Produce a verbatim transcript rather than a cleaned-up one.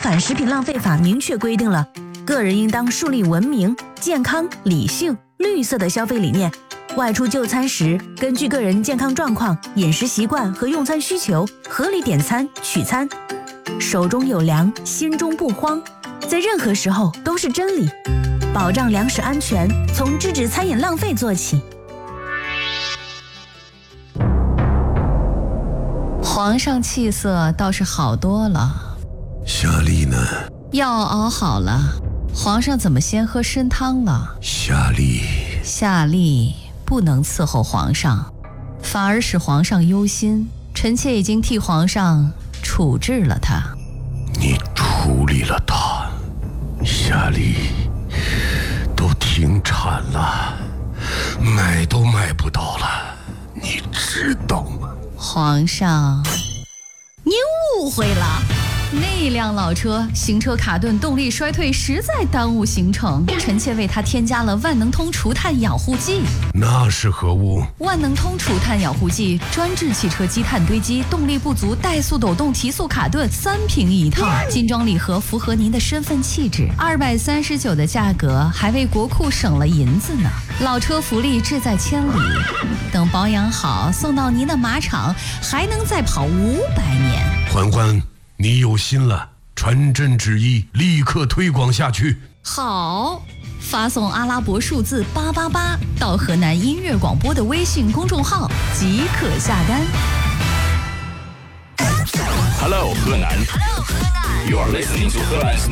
反食品浪费法明确规定了，个人应当树立文明、健康、理性、绿色的消费理念。外出就餐时，根据个人健康状况、饮食习惯和用餐需求，合理点餐取餐。手中有粮，心中不慌，在任何时候都是真理。保障粮食安全，从制止餐饮浪费做起。 皇上气色倒是好多了。 夏丽呢？ 药熬好了，皇上怎么先喝参汤了？ 夏丽， 夏丽不能伺候皇上，反而使皇上忧心。臣妾已经替皇上处置了他。 你处理了他？夏丽，都停产了，买都买不到了，你知道吗？ 皇上，您误会了。那辆老车行车卡顿，动力衰退，实在耽误行程。臣妾为他添加了万能通除碳养护剂。 那是何物？ 万能通除碳养护剂专治汽车积碳堆积、动力不足、怠速抖动、提速卡顿，三瓶一套，精装礼盒，符合您的身份气质。二百三十九的价格，还为国库省了银子呢。老车福利志在千里，等保养好，送到您的马场，还能再跑五百年。 嬛嬛，你有心了，传朕旨意，立刻推广下去。 好，发送阿拉伯数字八八八到河南音乐广播的微信公众号即可下单。 Hello 河南 ，Hello 河南 ，You are listening to 河南